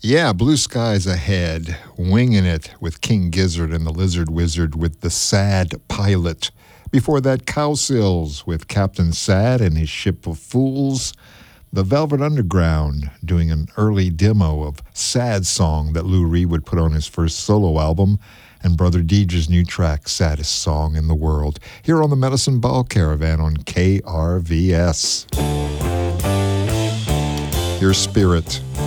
Yeah, Blue Skies Ahead, Winging It with King Gizzard and the Lizard Wizard with The Sad Pilot. Before that, Cowsills with Captain Sad and his Ship of Fools. The Velvet Underground doing an early demo of Sad Song that Lou Reed would put on his first solo album. And Brother Deej's new track, Saddest Song in the World. Here on the Medicine Ball Caravan on KRVS. Your Spirit.